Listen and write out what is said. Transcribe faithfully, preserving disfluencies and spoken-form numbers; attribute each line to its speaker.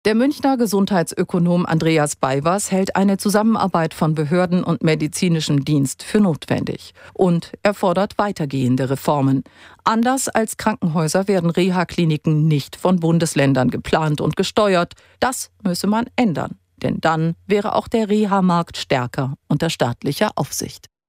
Speaker 1: Der Münchner Gesundheitsökonom Andreas Beiwers hält eine Zusammenarbeit von Behörden und medizinischem Dienst für notwendig. Und er fordert weitergehende Reformen. Anders als Krankenhäuser werden Reha-Kliniken nicht von Bundesländern geplant und gesteuert. Das müsse man ändern. Denn dann wäre auch der Reha-Markt stärker unter staatlicher Aufsicht.